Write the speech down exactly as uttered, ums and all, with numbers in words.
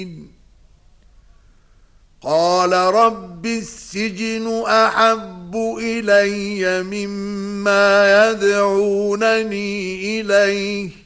قال رب السجن أحب إلي مما يدعونني إليه